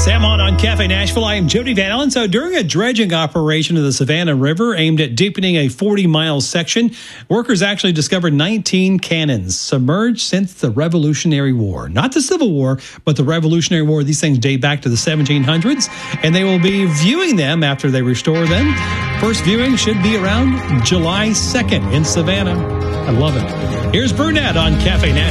Sam on Cafe Nashville. I am Jody Van Allen. So during a dredging operation of the Savannah River aimed at deepening a 40-mile section, workers actually discovered 19 cannons submerged since the Revolutionary War. Not the Civil War, but the Revolutionary War. These things date back to the 1700s, and they will be viewing them after they restore them. First viewing should be around July 2nd in Savannah. I love it. Here's Burnett on Cafe Nashville.